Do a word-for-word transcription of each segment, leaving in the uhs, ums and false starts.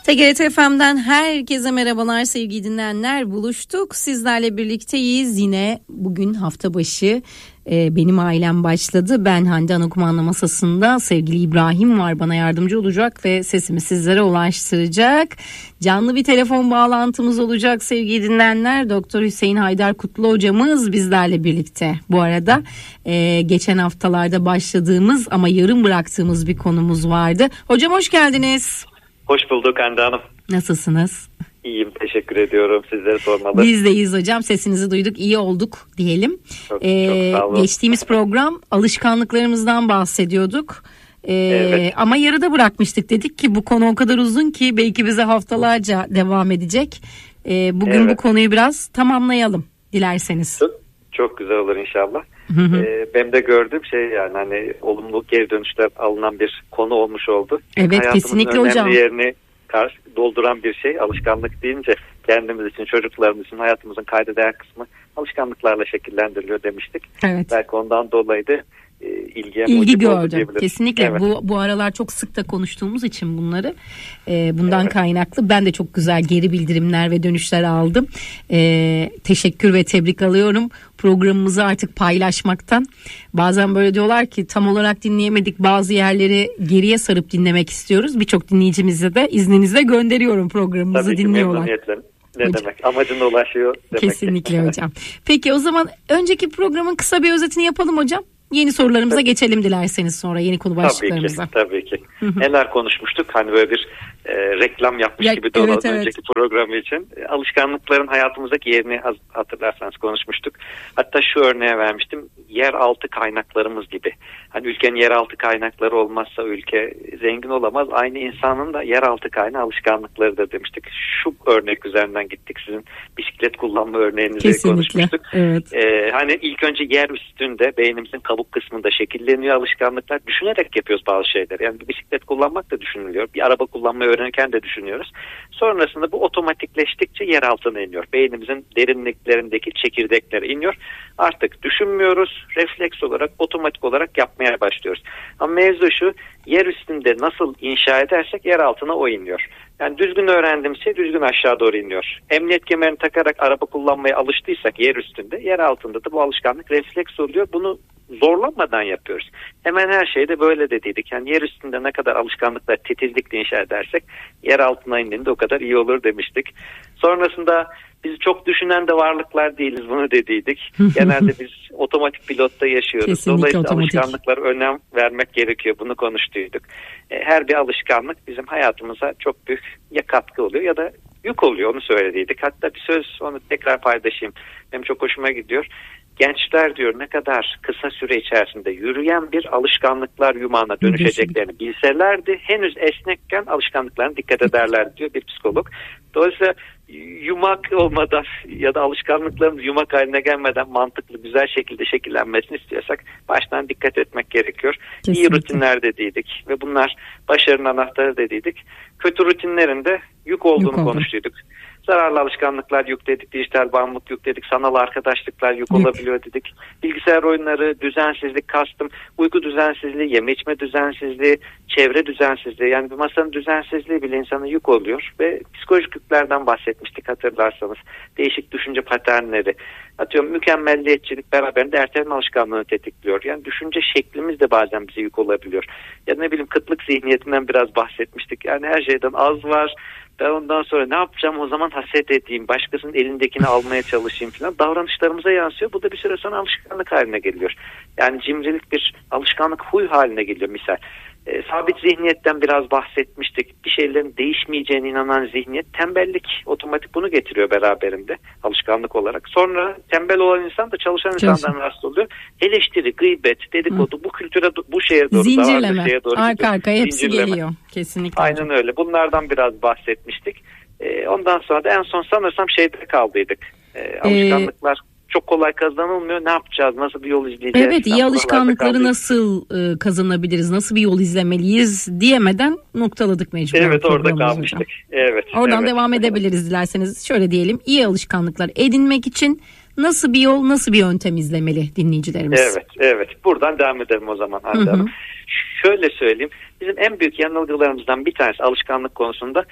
T G R T F M'den herkese merhabalar sevgili dinleyenler, buluştuk sizlerle birlikteyiz yine bugün hafta başı. Ee, benim ailem başladı. Ben Hande Anakumanda masasında, sevgili İbrahim var, bana yardımcı olacak ve sesimi sizlere ulaştıracak. Canlı bir telefon bağlantımız olacak sevgili dinleyenler. Doktor Hüseyin Haydar Kutlu hocamız bizlerle birlikte. Bu arada e, geçen haftalarda başladığımız ama yarım bıraktığımız bir konumuz vardı. Hocam hoş geldiniz. Hoş bulduk Hande Hanım. Nasılsınız? İyiyim, teşekkür ediyorum. Sizleri sormalı. Biz de iyiyiz hocam. Sesinizi duyduk, iyi olduk diyelim. Çok, ee, çok sağ olun. Geçtiğimiz program alışkanlıklarımızdan bahsediyorduk. Ee, evet. Ama yarıda bırakmıştık. Dedik ki bu konu o kadar uzun ki belki bize haftalarca devam edecek. Ee, bugün evet. bu konuyu biraz tamamlayalım dilerseniz. Çok, çok güzel olur inşallah. Hı hı. Ee, benim de gördüğüm şey yani hani olumlu geri dönüşler alınan bir konu olmuş oldu. Evet, hayatımızın kesinlikle önemli hocam. yerini karşı dolduran bir şey. Alışkanlık deyince kendimiz için, çocuklarımız için hayatımızın kayda değer kısmı alışkanlıklarla şekillendiriliyor demiştik. Evet. Belki ondan dolayı da e, ilgiye İlgi gördü. Kesinlikle. Evet. Bu bu aralar çok sık da konuştuğumuz için bunları e, bundan evet. kaynaklı ben de çok güzel geri bildirimler ve dönüşler aldım. E, teşekkür ve tebrik alıyorum. Programımızı artık paylaşmaktan. Bazen böyle diyorlar ki tam olarak dinleyemedik, bazı yerleri geriye sarıp dinlemek istiyoruz. Birçok dinleyicimize de izninizle gönderiyorum, programımızı Tabii ki, dinliyorlar. memnuniyetle. Ne hocam. demek? Amacına ulaşıyor demek. Kesinlikle hocam. Peki o zaman önceki programın kısa bir özetini yapalım hocam. Yeni sorularımıza tabii. geçelim dilerseniz sonra, yeni konu başlıklarımıza. Tabii ki, tabii ki. Hı hı. Neler konuşmuştuk? Hani böyle bir e, reklam yapmış ya, gibi de evet, evet. önceki programı için. E, alışkanlıkların hayatımızdaki yerini hatırlarsanız konuşmuştuk. Hatta şu örneğe vermiştim. Yeraltı kaynaklarımız gibi. Hani ülkenin yeraltı kaynakları olmazsa ülke zengin olamaz. Aynı insanın da yeraltı kaynağı alışkanlıkları da demiştik. Şu örnek üzerinden gittik. Sizin bisiklet kullanma örneğinizi kesinlikle. konuşmuştuk. Evet. E, hani ilk önce yer üstünde beynimizin kabuk kısmında şekilleniyor alışkanlıklar. Düşünerek yapıyoruz bazı şeyleri. Yani bir bisiklet kullanmak da düşünülüyor. Bir araba kullanmayı öğrenirken de düşünüyoruz. Sonrasında bu otomatikleştikçe yer altına iniyor. Beynimizin derinliklerindeki çekirdeklere iniyor. Artık düşünmüyoruz. Refleks olarak, otomatik olarak yapmaya başlıyoruz. Ama mevzu şu, yer üstünde nasıl inşa edersek yer altına o iniyor. Yani düzgün öğrendiğimiz şey düzgün aşağı doğru iniyor. Emniyet kemerini takarak araba kullanmaya alıştıysak yer üstünde, yer altında da bu alışkanlık refleks oluyor. Bunu zorlanmadan yapıyoruz. Hemen her şeyde böyle dediydik. Yani yer üstünde ne kadar alışkanlıklar titizlikle inşa edersek yer altına indiğinde o kadar iyi olur demiştik. Sonrasında biz çok düşünen de varlıklar değiliz, bunu dediydik. Genelde biz otomatik pilotta yaşıyoruz. Kesinlikle Dolayısıyla otomatik. alışkanlıklara önem vermek gerekiyor. Bunu konuştuyduk. Her bir alışkanlık bizim hayatımıza çok büyük ya katkı oluyor ya da yük oluyor, onu söylediydik. Hatta bir söz, onu tekrar paylaşayım. Benim çok hoşuma gidiyor. Gençler diyor ne kadar kısa süre içerisinde yürüyen bir alışkanlıklar yumağına dönüşeceklerini bilselerdi henüz esnekken alışkanlıklarına dikkat ederlerdi diyor bir psikolog. Dolayısıyla yumak olmadan ya da alışkanlıklarımız yumak haline gelmeden mantıklı, güzel şekilde şekillenmesini istiyorsak baştan dikkat etmek gerekiyor. Kesinlikle. İyi rutinler dediydik ve bunlar başarının anahtarı dediydik. Kötü rutinlerin de yük olduğunu yük konuştuyduk. Zararlı alışkanlıklar yükledik, dijital bağımlılık yükledik, sanal arkadaşlıklar yük, yük olabiliyor dedik. Bilgisayar oyunları, düzensizlik kastım, uyku düzensizliği, yeme içme düzensizliği, çevre düzensizliği, yani bir masanın düzensizliği bile insana yük oluyor ve psikolojik yüklerden bahsetmiştik hatırlarsanız. Değişik düşünce paternleri, atıyorum mükemmelliyetçilik beraberinde erteleme alışkanlığını tetikliyor. Yani düşünce şeklimiz de bazen bize yük olabiliyor. Ya ne bileyim kıtlık zihniyetinden biraz bahsetmiştik. Yani her şeyden az var. Ben ondan sonra ne yapacağım, o zaman haset edeyim, başkasının elindekini almaya çalışayım falan. Davranışlarımıza yansıyor. Bu da bir süre sonra alışkanlık haline geliyor. Yani cimrilik bir alışkanlık, huy haline geliyor misal. E, sabit zihniyetten biraz bahsetmiştik. Bir şeylerin değişmeyeceğine inanan zihniyet, tembellik otomatik bunu getiriyor beraberinde alışkanlık olarak. Sonra tembel olan insan da çalışan insandan rahatsız oluyor. Eleştiri, gıybet, dedikodu, Hı. bu kültüre, bu şeye doğru, zincirleme, şeye doğru arka gidiyor. arkaya hepsi Zincirleme. Geliyor. Kesinlikle. Aynen öyle. Bunlardan biraz bahsetmiştik. E, ondan sonra da en son sanırsam şeyde kaldıydık. E, alışkanlıklar ee, çok kolay kazanılmıyor. Ne yapacağız? Nasıl bir yol izleyeceğiz? Evet, iyi alışkanlıkları nasıl e, kazanabiliriz? Nasıl bir yol izlemeliyiz diyemeden noktaladık mecburen. Evet, orada kalmıştık. Hocam. Evet. Oradan evet. devam edebiliriz dilerseniz. Şöyle diyelim, iyi alışkanlıklar edinmek için nasıl bir yol, nasıl bir yöntem izlemeli dinleyicilerimiz? Evet, evet. Buradan devam edelim o zaman Hande Hanım. Şöyle söyleyeyim. Bizim en büyük yanılgılarımızdan bir tanesi alışkanlık konusunda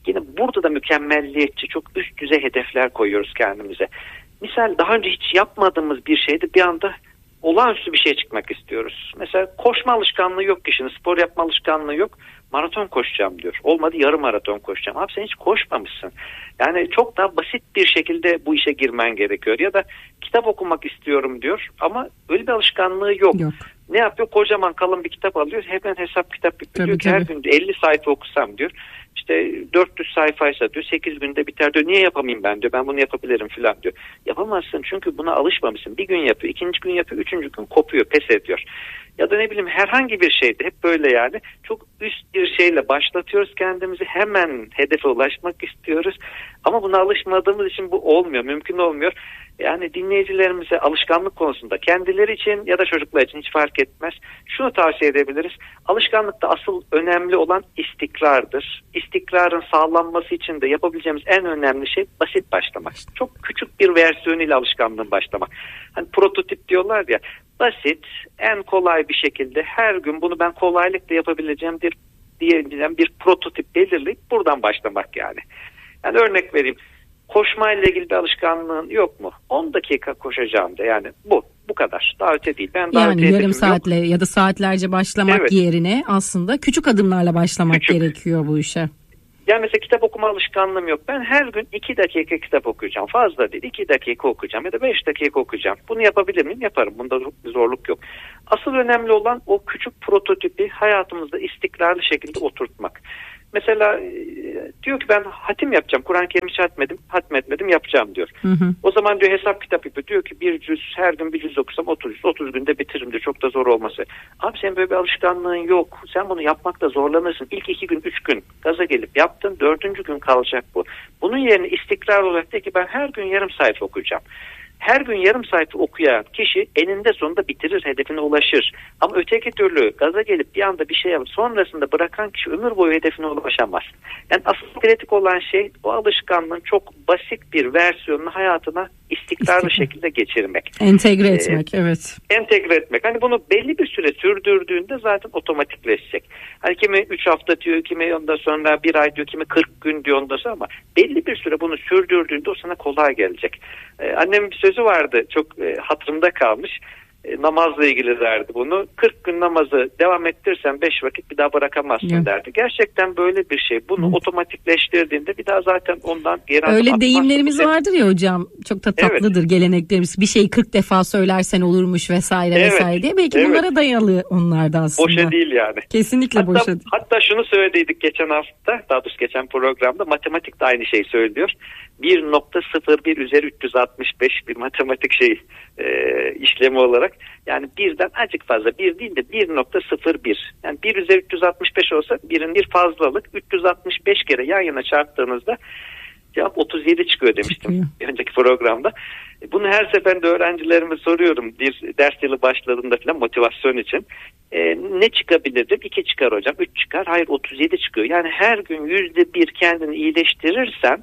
Yine burada da mükemmelliyetçi, çok üst düzey hedefler koyuyoruz kendimize. Misal daha önce hiç yapmadığımız bir şeyde bir anda olağanüstü bir şey çıkmak istiyoruz. Mesela koşma alışkanlığı yok kişinin, spor yapma alışkanlığı yok. Maraton koşacağım diyor. Olmadı yarım maraton koşacağım. Abi sen hiç koşmamışsın. Yani çok daha basit bir şekilde bu işe girmen gerekiyor. Ya da kitap okumak istiyorum diyor ama öyle bir alışkanlığı yok. yok. Ne yapıyor? Kocaman kalın bir kitap alıyor. Hemen hesap kitap yapıyor. Diyor ki her gün elli sayfa okusam diyor. İşte dört yüz sayfaysa diyor sekiz günde biter diyor. Niye yapamayayım ben diyor. Ben bunu yapabilirim filan diyor. Yapamazsın çünkü buna alışmamışsın. Bir gün yapıyor, ikinci gün yapıyor, üçüncü gün kopuyor, pes ediyor. Ya da ne bileyim herhangi bir şeyde hep böyle yani çok üst bir şeyle başlatıyoruz kendimizi, hemen hedefe ulaşmak istiyoruz ama buna alışmadığımız için bu olmuyor, mümkün olmuyor. Yani dinleyicilerimize alışkanlık konusunda kendileri için ya da çocuklar için hiç fark etmez. Şunu tavsiye edebiliriz. Alışkanlıkta asıl önemli olan istikrardır. İstikrarın sağlanması için de yapabileceğimiz en önemli şey basit başlamak. Çok küçük bir versiyonuyla alışkanlığın başlamak. Hani prototip diyorlar ya, basit, en kolay bir şekilde her gün bunu ben kolaylıkla yapabileceğim bir diyebileceğim bir prototip belirleyip buradan başlamak yani. Yani örnek vereyim. Koşmayla ilgili bir alışkanlığın yok mu? on dakika koşacağım da yani bu. Bu kadar. Daha öte değil. Ben daha yani yarım saatle yok. Ya da saatlerce başlamak evet. yerine aslında küçük adımlarla başlamak küçük. gerekiyor bu işe. Yani mesela kitap okuma alışkanlığım yok. Ben her gün iki dakika kitap okuyacağım. Fazla değil. iki dakika okuyacağım ya da beş dakika okuyacağım. Bunu yapabilir miyim? Yaparım. Bunda bir zorluk yok. Asıl önemli olan o küçük prototipi hayatımızda istikrarlı şekilde oturtmak. Mesela diyor ki ben hatim yapacağım. Kur'an-ı Kerim hiç hatmedim, hatmetmedim yapacağım diyor. Hı hı. O zaman diyor hesap kitap yapıyor. Diyor ki bir cüz her gün bir cüz okusam otuz, otuz günde bitiririm diyor. Çok da zor olması. Abi senin böyle bir alışkanlığın yok. Sen bunu yapmakta zorlanırsın. İlk iki gün, üç gün gaza gelip yaptın. Dördüncü gün kalacak bu. Bunun yerine istikrar olarak de ki ben her gün yarım sayfa okuyacağım. Her gün yarım sayfa okuyan kişi eninde sonunda bitirir, hedefine ulaşır. Ama öteki türlü gaza gelip bir anda bir şey yapıp sonrasında bırakan kişi ömür boyu hedefine ulaşamaz. Yani asıl kritik olan şey o alışkanlığın çok basit bir versiyonunu hayatına istikrarlı İstikrar. şekilde geçirmek. Entegre etmek, ee, evet. Entegre etmek. Hani bunu belli bir süre sürdürdüğünde zaten otomatikleşecek. Hani kimi üç hafta diyor, kimi ondan sonra bir ay diyor, kimi kırk gün diyor ondan sonra ama belli bir süre bunu sürdürdüğünde o sana kolay gelecek. Ee, annemin bir sözü vardı, çok e, hatırımda kalmış. E, namazla ilgili derdi bunu. kırk gün namazı devam ettirsen beş vakit bir daha bırakamazsın evet. derdi. Gerçekten böyle bir şey. Bunu evet. otomatikleştirdiğinde bir daha zaten ondan geri adım öyle deyimlerimiz diye. Vardır ya hocam. Çok da tatlıdır evet. geleneklerimiz. Bir şeyi kırk defa söylersen olurmuş vesaire evet. vesaire diye. Belki evet. bunlara dayalı onlar da aslında. Boşa değil yani. Kesinlikle hatta, boşa değil. Hatta şunu söylediydik geçen hafta. Daha doğrusu geçen programda matematik de aynı şeyi söylüyor. bir nokta sıfır bir üzeri üç yüz altmış beş bir matematik şey e, işlemi olarak. Yani birden azıcık fazla, bir değil de bir nokta sıfır bir. Yani bir üzeri üç yüz altmış beş olsa birin bir fazlalık. üç yüz altmış beş kere yan yana çarptığınızda cevap otuz yedi çıkıyor demiştim çıkıyor. Bir önceki programda. Bunu her seferinde öğrencilerime soruyorum. Bir ders yılı başladığında falan motivasyon için. Ee, ne çıkabilirdim? iki çıkar hocam. üç çıkar. Hayır otuz yedi çıkıyor. Yani her gün yüzde bir kendini iyileştirirsen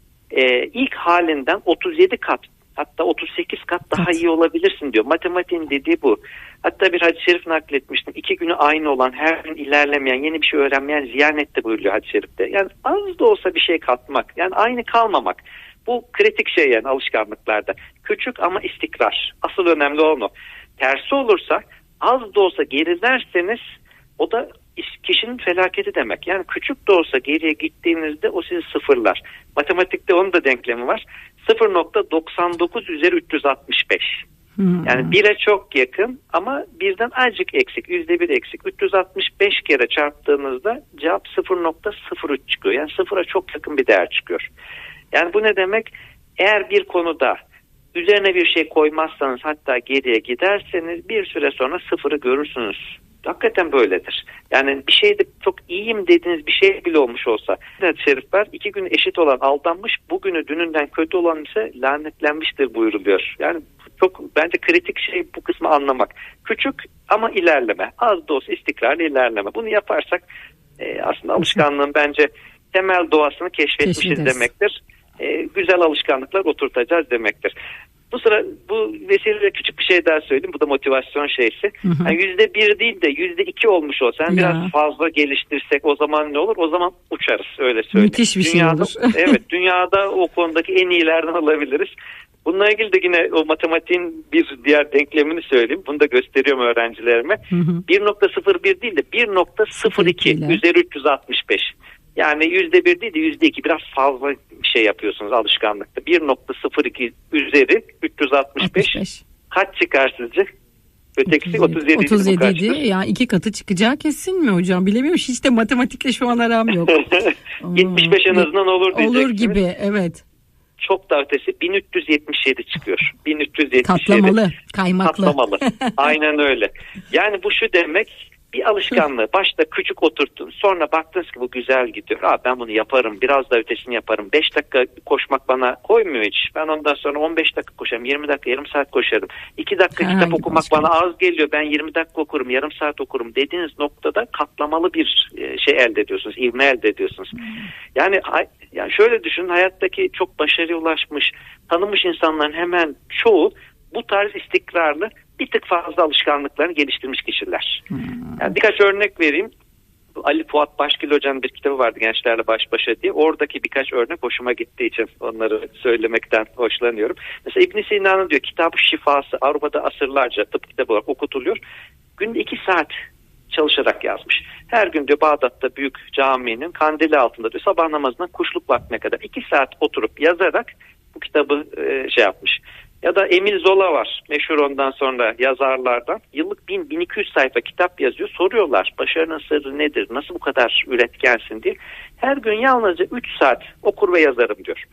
e, ilk halinden otuz yedi kat, hatta otuz sekiz kat daha evet. iyi olabilirsin diyor. Matematiğin dediği bu. Hatta bir hadis-i şerif nakletmiştim. İki günü aynı olan, her gün ilerlemeyen, yeni bir şey öğrenmeyen ziyan etti buyuruyor hadis-i şerifte. Yani az da olsa bir şey katmak. Yani aynı kalmamak. Bu kritik şey yani alışkanlıklarda. Küçük ama istikrar. Asıl önemli olan o. Tersi olursa az da olsa gerilerseniz o da kişinin felaketi demek. Yani küçük de olsa geriye gittiğinizde o sizi sıfırlar. Matematikte onun da denklemi var. sıfır nokta doksan dokuz üzeri üç yüz altmış beş. Hmm. Yani bire çok yakın ama birden azıcık eksik. yüzde bir eksik. üç yüz altmış beş kere çarptığınızda cevap sıfır nokta sıfır üç çıkıyor. Yani sıfıra çok yakın bir değer çıkıyor. Yani bu ne demek? Eğer bir konuda üzerine bir şey koymazsanız, hatta geriye giderseniz bir süre sonra sıfırı görürsünüz. Hakikaten böyledir. Yani bir şeyde çok iyiyim dediğiniz bir şey bile olmuş olsa. Hadis-i şerifler iki gün eşit olan aldanmış, bugünü dününden kötü olan ise lanetlenmiştir buyuruluyor. Yani çok bence kritik şey bu kısmı anlamak. Küçük ama ilerleme. Az da olsa istikrarlı ilerleme. Bunu yaparsak e, aslında alışkanlığın bence temel doğasını keşfetmişiz demektir. E, güzel alışkanlıklar oturtacağız demektir. Bu sıra bu vesileyle küçük bir şey daha söyleyeyim. Bu da motivasyon şeysi. Yani yüzde bir değil de yüzde iki olmuş olsa yani biraz fazla geliştirsek o zaman ne olur? O zaman uçarız, öyle söyleyeyim. Müthiş bir dünyada, şey olur. evet, dünyada o konudaki en iyilerden olabiliriz. Bununla ilgili de yine o matematiğin bir diğer denklemini söyleyeyim. Bunu da gösteriyorum öğrencilerime. bir nokta sıfır bir değil de bir nokta sıfır iki üzeri üç yüz altmış beş. Yani yüzde bir değil de yüzde iki, biraz fazla bir şey yapıyorsunuz alışkanlıkta. bir nokta sıfır iki üzeri üç yüz altmış beş kaç çıkar sizce? Ötekisi otuz yedi. otuz yedi idi. Yani iki katı çıkacağı kesin mi hocam? Bilemiyorum. Hiç de matematikle şu an aram yok. yetmiş beş en azından olur diyeceksiniz. Olur gibi, evet. Çok da ötesi bin üç yüz yetmiş yedi çıkıyor. bin üç yüz yetmiş yedi. Katlamalı, kaymaklı. Katlamalı. Aynen öyle. Yani bu şu demek, bir alışkanlığı başta küçük oturttun, sonra baktınız ki bu güzel gidiyor. Aa, ben bunu yaparım, biraz da ötesini yaparım. beş dakika koşmak bana koymuyor hiç. Ben ondan sonra on beş dakika koşarım, yirmi dakika, yarım saat koşarım. iki dakika Herhangi kitap okumak başka. Bana az geliyor. Ben yirmi dakika okurum, yarım saat okurum dediğiniz noktada katlamalı bir şey elde ediyorsunuz, ivme elde ediyorsunuz. Hmm. Yani yani şöyle düşünün, hayattaki çok başarıya ulaşmış, tanınmış insanların hemen çoğu bu tarz istikrarlı, bir tık fazla alışkanlıklarını geliştirmiş kişiler. Hmm. Yani birkaç örnek vereyim. Ali Fuat Başgil Hoca'nın bir kitabı vardı, Gençlerle Baş Başa diye. Oradaki birkaç örnek hoşuma gittiği için onları söylemekten hoşlanıyorum. Mesela İbn Sina'nın diyor Kitab-ı Şifası Avrupa'da asırlarca tıp kitabı olarak okutuluyor. Günde iki saat çalışarak yazmış. Her gün diyor Bağdat'ta büyük caminin kandili altında diyor sabah namazından kuşluk vaktine kadar iki saat oturup yazarak bu kitabı e, şey yapmış. Ya da Emil Zola var, meşhur ondan sonra yazarlardan. Yıllık bin bin iki yüz sayfa kitap yazıyor. Soruyorlar başarının sırrı nedir, nasıl bu kadar üretkensin diye. Her gün yalnızca üç saat okur ve yazarım diyor.